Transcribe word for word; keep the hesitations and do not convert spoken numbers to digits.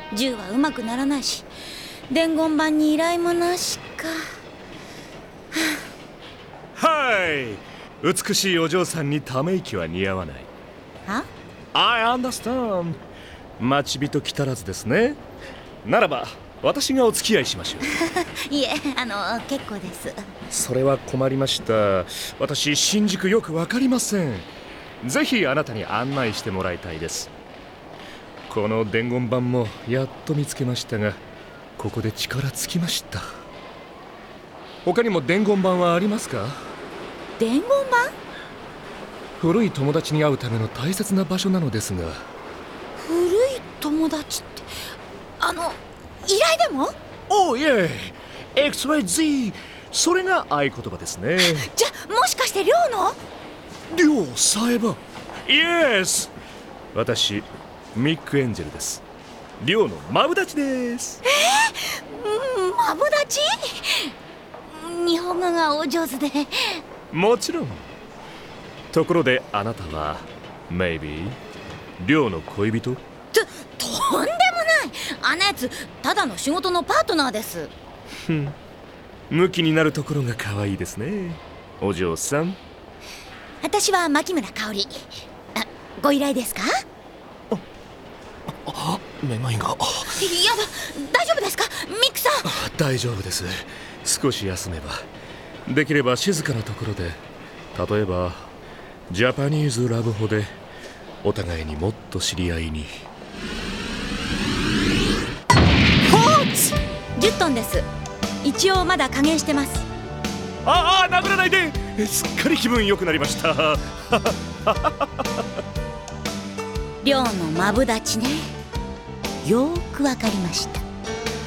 銃はうまくならないし、伝言板に依頼もなしか。 はい、美しいお嬢さんにため息は似合わない。 は？ I understand。 待ち人来たらずですね。ならば私がお付き合いしましょう。 いえ、あの結構です。 それは困りました。私新宿よくわかりません。ぜひあなたに案内してもらいたいです。この伝言板もやっと見つけましたが、ここで力尽きました。他にも伝言板はありますか？ 伝言板？ 古い友達に会うための大切な場所なのですが。 古い友達って、あの依頼でも？ おいえ、エクスワイゼット、 それが合言葉ですね。 じゃ、もしかして寮の？ 寮さえば。イエス、私ミック・エンジェルです。寮のマブダチです。 えー、マブダチ？日本語がお上手で。 もちろん。ところであなたは Maybe 寮の恋人？ と、とんでもない。あんなやつただの仕事のパートナーです。 ふん、ムキになるところが可愛いですね、お嬢さん。 私は牧村香織。あ、ご依頼ですか？ あ、めまいが。 やだ、大丈夫ですかミックさん？ 大丈夫です。少し休めば。できれば静かなところで、例えばジャパニーズラブホでお互いにもっと知り合いに。 フォーツじゅっトンです。一応まだ加減してます。 ああ、殴らないで。すっかり気分良くなりました。 寮のマブダチね。よーくわかりました。